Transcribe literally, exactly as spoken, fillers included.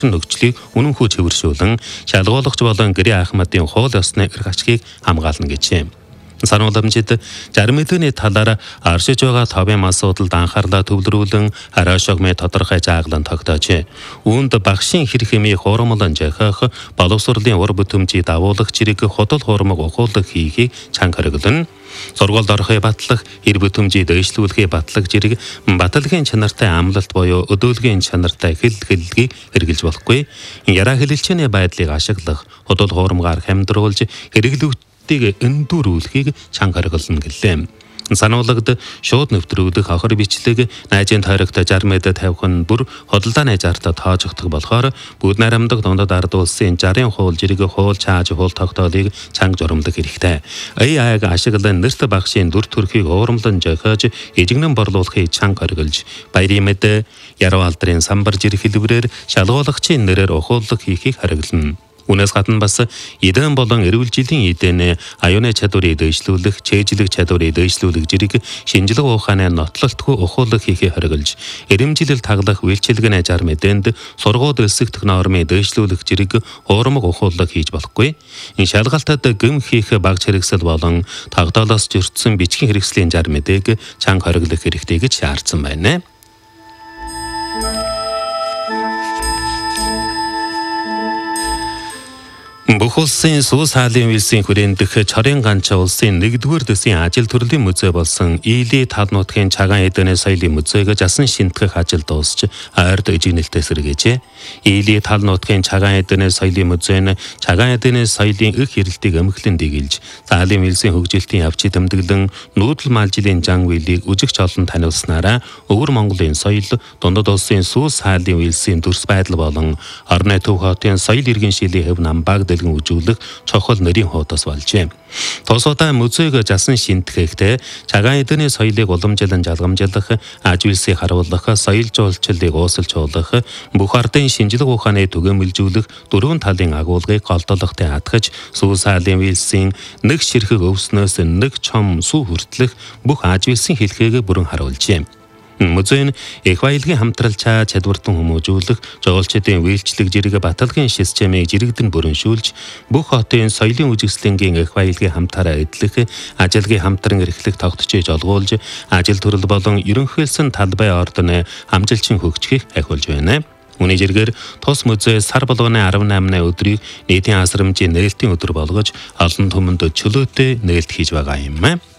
нөхцөлийг үнэнхүү цэвэршүүлэн шалгуулагч болон гэрээ Ахмадын хууль ёсны эрх ашгийг хамгаална гэжээ. Санууламжид жармилууны талаар аршиж байгаа тавын асуудалд анхаарлаа төвлөрүүлэн арай шогмын тодорхой жааглан тогтоожээ. Үүнд багшийн хэрэг хэмээ хуурамлан жахах боловсролын ур бүтэмжийг дагуулах зэрэг хотол хуурмаг ухуулах хийхийг чанга хориглоно. Сургуульд орохыг батлах, эр бүтэмжийг дэвшлүүлэхийг батлах зэрэг баталгийн чанартай амлалт буюу өдөөлгийн чанартай хэл хэллэгийг хэрэгжилж болохгүй. Яраа хэлэлцээний байдлыг ашиглах, хотол хуурмгаар хамдруулж хэрэглэгч эндүрүүлэхийг чанга хориглоно гэлээ. Сануулгад шууд нэвтрүүлэх хохор бичлэг найзын тойрогт жармэд тавих нь бүр хөдөлдааны жарт тоожогдох болохоор бүгд найрамдаг дундад ард улсын жарын хуул жирэг хуул чааж хуул тогтоолыг чанга журамлах хэрэгтэй. эй ай-г ашиглан нэрт багшийн дүр төрхийг уурамлан жохиож эжигнэн борлуулахыг чанга хориглож баярын мэд яруу алдрын самбар жирэг хэлбэрээр шалгуулагчийн нэрээр ухуулах хийхийг хориглоно. Үнээс гадна бас эдэн болон эрүүл жилийн эдэн аюуны чадварыг дэвшлүүлэх, чэйжлэх чадварыг дэвшлүүлэх зэрэг шинжилгээ ухааны нотлолтгүй ухуулах хийхээ хориглож, эрэмжилэл таглах үйлчилгээний жар мэдэнд сургууль өсгөх нормыг дэвшлүүлэх зэрэг хуурмаг ухуулах хийж болохгүй. Энэ шалгалтад гэм хийх багц хэрэгсэл болон тогтоолоос зөрчсөн бичгийн хэрэгслийн жар мэдээг чанга хориглох хэрэгтэй гэж шаардсан байна. Бүх улсын сүүс хаалын үйлсийн хүрэндэх чарын ганч улсын нэгдүгээр дэсийн ажил төрлийн музей болсон Ийли тал нутгийн цагаан эдэний соёлын музейг жасан шинтгэх ажил дуусч ойрд ижигнэлтэй сэргээжээ. Ийли тал нутгийн цагаан эдэний соёлын музей нь цагаан эдэний соёлын их хэрэлтийг эмхлэн дэглэж, хаалын үйлсийн хөгжилтийн явц тэмдэглэн нүүдэл малжилын жан үйлийг үжигч олон таниулснараа өвөр Монголын соёл, дундад улсын сүүс хаалын үйлсийн төрс байдал болон орны төв хотын соёл иргэн шилийн хэв намбаг үзүүлэх цохол нэрийн хуудас болжээ. Тусуудаа музейг жасан шинтгэхтэй цагаан эдэний соёлыг уламжлан жалгамжлах, аж үйлсийг харуулах, соёл жуулчлалыг уусалжуулах, бүх ардын шинжилгээ ухааны түгээмэлжүүлэх дөрвөн талын агуулгыг голдолохтой хатгаж, сүүс хаалын үйлсийн нэг ширхэг өвснөөс нэг чом сүү хүртлэх бүх аж үйлсийн хэлхээг бүрэн харуулжээ. Музей нь их баялагын хамтралчаа чадвартан хүмүүжүүлэх, жуулчдын үйлчлэг жирэг баталгийн системийг жирэгдэн бүрэншүүлж, бүх хотын соёлын үжигслэнгийн их баялагын хамтаараа эдлэх, ажилгийн хамтран эрхлэх тогтчийг олгуулж, ажил төрөл болон ерөнхийлсөн талбай ордны хамжилчин хөгжихийг ахиулж байна. Үүний зэргээр тус музей сар болгоны арван наймны өдрийг нийтийн асрамжийн нээлтийн өдөр болгож, олон түмэнд чөлөөтэй нээлт хийж байгаа юм.